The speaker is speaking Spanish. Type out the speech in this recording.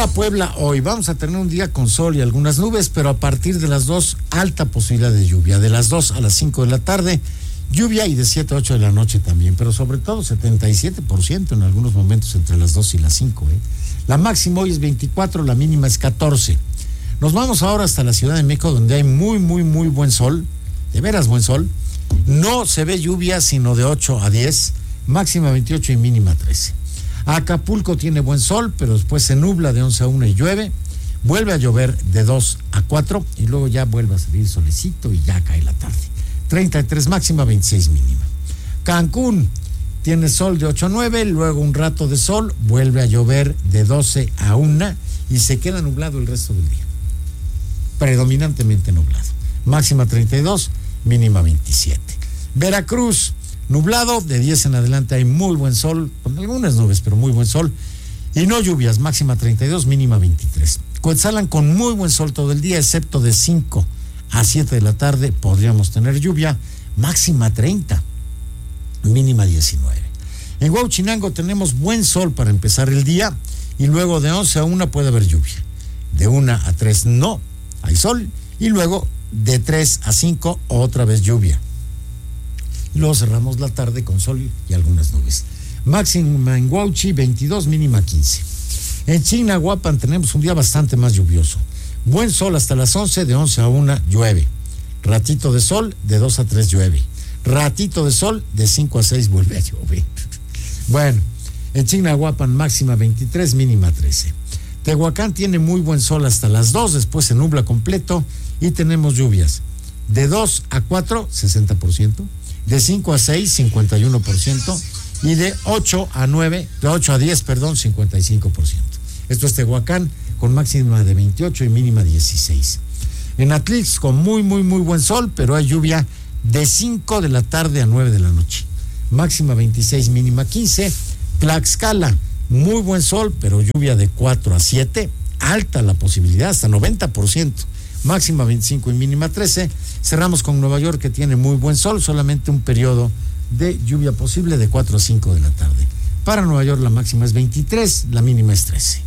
Para Puebla hoy vamos a tener un día con sol y algunas nubes, pero a partir de las 2, alta posibilidad de lluvia. De las 2 a las 5 de la tarde, lluvia, y de 7 a 8 de la noche también, pero sobre todo 77% en algunos momentos entre las 2 y las 5. La máxima hoy es 24, la mínima es 14. Nos vamos ahora hasta la Ciudad de México, donde hay muy buen sol, de veras buen sol. No se ve lluvia sino de 8 a 10, máxima 28 y mínima 13. Acapulco tiene buen sol, pero después se nubla de 11 a 1 y llueve. Vuelve a llover de 2 a 4 y luego ya vuelve a salir solecito y ya cae la tarde. 33 máxima, 26 mínima. Cancún tiene sol de 8 a 9, luego un rato de sol, vuelve a llover de 12 a 1 y se queda nublado el resto del día. Predominantemente nublado. Máxima 32, mínima 27. Veracruz, nublado, de 10 en adelante hay muy buen sol, con algunas nubes, pero muy buen sol. Y no lluvias, máxima 32, mínima 23. Cuetzalan con muy buen sol todo el día, excepto de 5 a 7 de la tarde podríamos tener lluvia, máxima 30, mínima 19. En Huauchinango tenemos buen sol para empezar el día y luego de 11 a 1 puede haber lluvia. De 1 a 3 no, hay sol, y luego de 3 a 5 otra vez lluvia. Luego cerramos la tarde con sol y algunas nubes. Máxima en Huauchi 22, mínima 15. En Chignahuapan tenemos un día bastante más lluvioso. Buen sol hasta las 11, de 11 a 1 llueve. Ratito de sol, de 2 a 3 llueve. Ratito de sol, de 5 a 6 vuelve a llover. Bueno, en Chignahuapan máxima 23, mínima 13. Tehuacán tiene muy buen sol hasta las 2, después se nubla completo y tenemos lluvias. De 2 a 4, 60%. De 5 a 6, 51%, y de 8 a 10, 55%. Esto es Tehuacán, con máxima de 28 y mínima 16. En Atlix, con muy buen sol, pero hay lluvia de 5 de la tarde a 9 de la noche. Máxima 26, mínima 15. Tlaxcala, muy buen sol, pero lluvia de 4 a 7. Alta la posibilidad, hasta 90%. Máxima 25 y mínima 13. Cerramos con Nueva York, que tiene muy buen sol, solamente un periodo de lluvia posible de 4 a 5 de la tarde. Para Nueva York la máxima es 23, la mínima es 13.